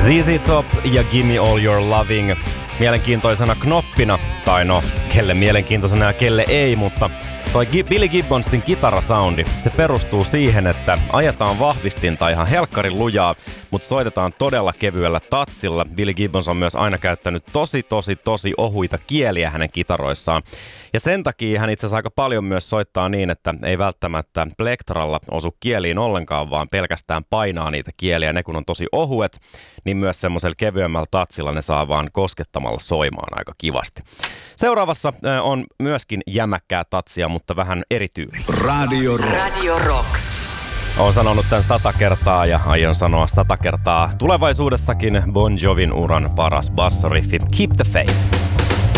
ZZ Top ja Gimme All Your Loving mielenkiintoisena knoppina, tai no, kelle mielenkiintoisena ja kelle ei, mutta toi Billy Gibbonsin kitarasoundi, se perustuu siihen, että ajetaan vahvistinta ihan helkkarin lujaa, mutta soitetaan todella kevyellä tatsilla. Billy Gibbons on myös aina käyttänyt tosi ohuita kieliä hänen kitaroissaan. Ja sen takia hän itse asiassa aika paljon myös soittaa niin, että ei välttämättä plektralla osu kieliin ollenkaan, vaan pelkästään painaa niitä kieliä. Ne kun on tosi ohuet, niin myös semmoisella kevyemmällä tatsilla ne saa vaan koskettamalla soimaan aika kivasti. Seuraavassa on myöskin jämäkkää tatsia, mutta vähän eri tyyli. Radio Rock. Olen sanonut tämän 100 kertaa ja aion sanoa 100 kertaa tulevaisuudessakin Bon Jovin uran paras bassoriffi Keep the Faith.